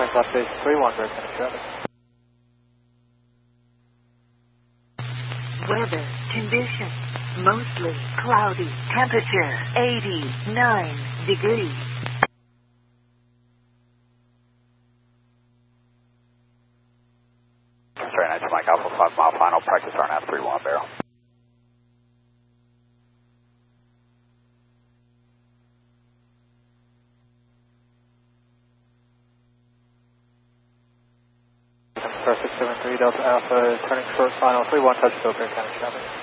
left base 31, very kind of traffic. Weather conditions, mostly cloudy, temperature 89 degrees. Straight 9 to Mike Alpha 5 mile final, practice RNAV 31 barrel. Star 673 Delta Alpha, turning short final 31, touch filter, kind of traffic.